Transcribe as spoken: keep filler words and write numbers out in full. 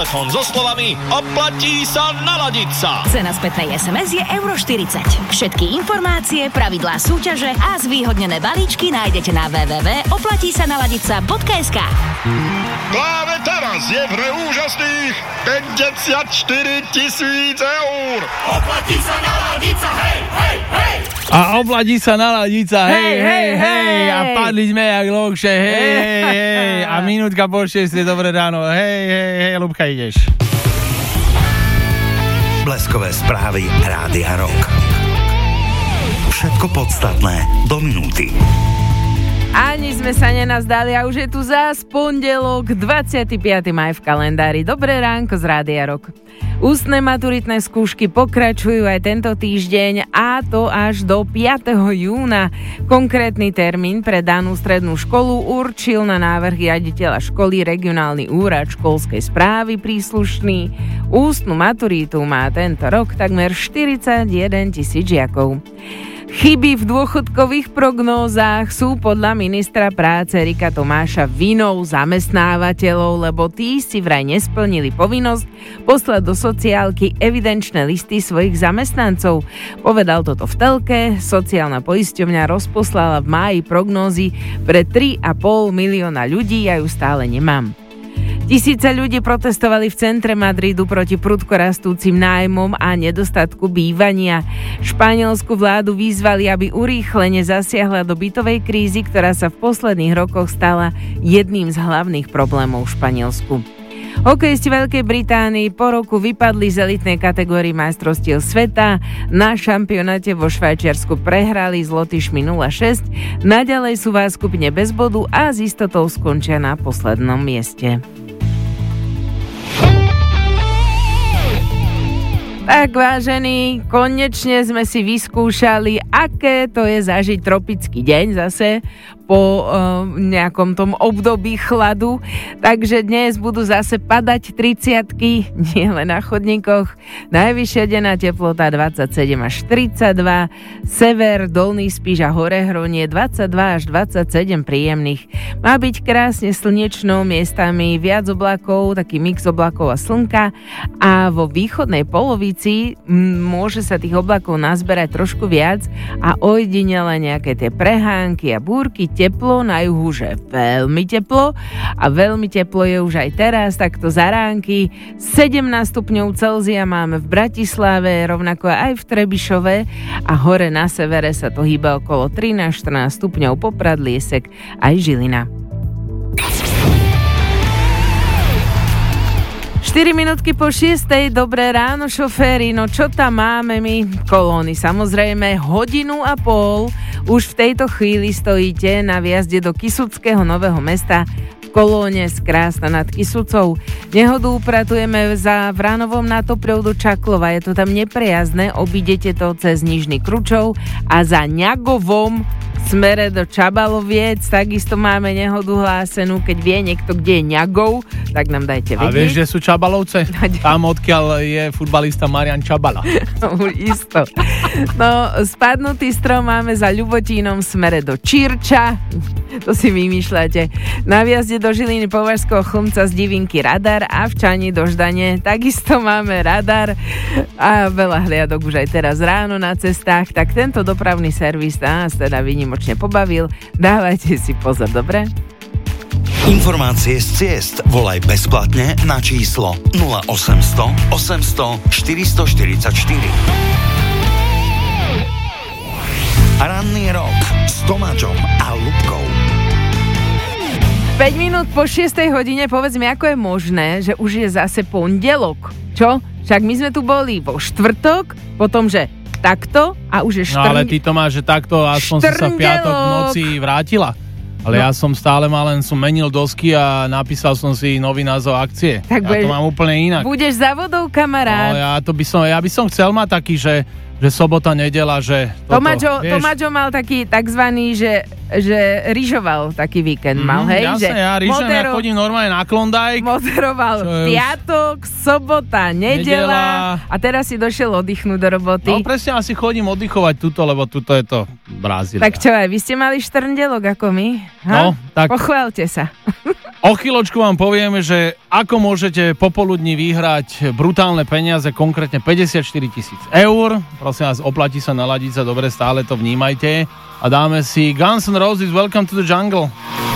so slovami oplatí sa naladiť sa. Cena spätnej es em es je euro štyridsať. Všetky informácie, pravidlá súťaže a zvýhodnené balíčky nájdete na w w w bodka oplatí sa naladiť sa bodka es ká. Práve teraz je v hre úžasných päťdesiatštyri tisíc eur. Oplatí sa naladiť sa, hej, hej, hej. A oplatí sa naladiť sa, hej, hej, hej. A padli sme jak lokše, hej, hej, hej. A minútka po šiestej, dobré ráno, hej, hej, hej, Ľubka, ideš. Bleskové správy Rádia Rock. Všetko podstatné do minúty. Ani sme sa nenazdali a už je tu zás pondelok, dvadsiateho piateho mája v kalendári. Dobré ránko z Rádia Rock. Ústne maturitné skúšky pokračujú aj tento týždeň a to až do piateho júna. Konkrétny termín pre danú strednú školu určil na návrh riaditeľa školy regionálny úrad školskej správy príslušný. Ústnu maturitu má tento rok takmer štyridsaťjeden tisíc žiakov. Chyby v dôchodkových prognózach sú podľa ministra práce Erika Tomáša vinou zamestnávateľov, lebo tí si vraj nesplnili povinnosť poslať do sociálky evidenčné listy svojich zamestnancov. Povedal toto v telke, sociálna poisťovňa rozposlala v máji prognózy pre tri a pol milióna ľudí, ja ju stále nemám. Tisíce ľudí protestovali v centre Madridu proti prudko rastúcim nájmom a nedostatku bývania. Španielsku vládu vyzvali, aby urýchlene zasiahla do bytovej krízy, ktorá sa v posledných rokoch stala jedným z hlavných problémov v Španielsku. Hokejisti Veľkej Británii po roku vypadli z elitnej kategórii majstrovstiev sveta. Na šampionáte vo Švajčiarsku prehrali s Lotyšmi nula šesť. Naďalej sú v skupine bez bodu a s istotou skončia na poslednom mieste. Tak vážení, konečne sme si vyskúšali, aké to je zažiť tropický deň zase po uh, nejakom tom období chladu. Takže dnes budú zase padať tridsiatky, nie len na chodníkoch. Najvyššia denná teplota dvadsaťsedem až tridsaťdva, sever, Dolný Spiš a Horehronie dvadsaťdva až dvadsaťsedem príjemných. Má byť krásne slnečno, miestami viac oblakov, taký mix oblakov a slnka a vo východnej polovici môže sa tých oblakov nazberať trošku viac a ojedinele nejaké tie prehánky a búrky. Teplo, na juhu, že veľmi teplo a veľmi teplo je už aj teraz, takto za ránky. sedemnásť stupňov Celzia máme v Bratislave, rovnako aj v Trebišove a hore na severe sa to hýba okolo trinásť štrnásť stupňov, Poprad, Liesek aj Žilina. štyri minútky po šiestej, dobré ráno šoféri, no čo tam máme my? Kolóny, samozrejme, hodinu a pol už v tejto chvíli stojíte na výjazde do Kysuckého Nového Mesta v kolóne z Krásna nad Kysucou. Nehodu upratujeme za Vránovom Nátopľou do Čaklova, je to tam neprejazdné, obídete to cez Nižný Kručov a za Ňagovom smere do Čabaloviec, takisto máme nehodu hlásenú, keď vie niekto, kde je Ňagov, tak nám dajte vedieť. A vieš, kde sú Čabalovce? Tam, odkiaľ je futbalista Marian Čabala. No, isto. No, spadnutý strom máme za Ľubotínom smere do Čirča, to si vymýšľate. Na výjazde do Žiliny Považského Chlumca z Divinky radar a v Čani do Ždane takisto máme radar a veľa hliadok už aj teraz ráno na cestách, tak tento dopravný servis nás teda výnimočne pobavil. Dávajte si pozor, dobre? Informácie z ciest volaj bezplatne na číslo nula osemsto osemsto štyristoštyridsaťštyri. Ranný rok s Tomáčom a Ľubkou. päť minút po šiestej hodine, povedz mi, ako je možné, že už je zase pondelok. Čo? Však my sme tu boli vo štvrtok, potom, že takto a už je štrn... No ale ty to máš, že takto, aspoň si sa v piatok v noci vrátila. Ale no. Ja som stále mal, len som menil dosky a napísal som si nový názov akcie. Tak ja budeš, to mám úplne inak. Budeš za vodou, kamarát. No ja, to by som, ja by som chcel mať taký, že, že sobota, nedeľa, že... Toto, Tomáčo mal taký takzvaný, že, že ryžoval taký víkend, mal, hej? Jasne, že ja ryžujem, modero, ja chodím normálne na Klondike. Moderoval piatok, sobota, nedeľa a teraz si došiel oddychnúť do roboty. No presne, asi chodím oddychovať tuto, lebo tuto je to Brazília. Tak čo aj, vy ste mali štrndelok ako my? Ha? No, tak... Pochváľte sa. O chvíľočku vám povieme, že ako môžete popoludní vyhrať brutálne peniaze, konkrétne päťdesiatštyri tisíc eur. Prosím vás, oplatí sa naladiť sa, dobre, stále to vnímajte. A dáme si Guns N' Roses, Welcome to the Jungle.